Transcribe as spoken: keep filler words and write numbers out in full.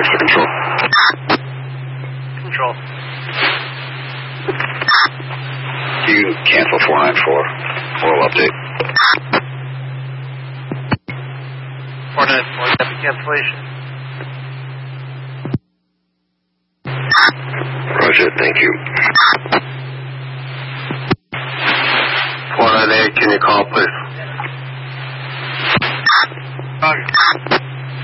request for control. Control. Can you cancel four nine four? Oral update. four nine four, copy cancellation. Roger, thank you. four nine eight, can you call, please? Roger.